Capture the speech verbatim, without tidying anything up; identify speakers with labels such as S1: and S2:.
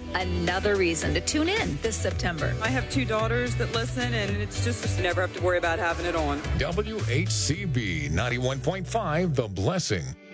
S1: Another reason to tune in this September.
S2: I have two daughters that listen, and it's just, just never have to worry about having it on.
S3: W H C B ninety-one point five, The Blessing.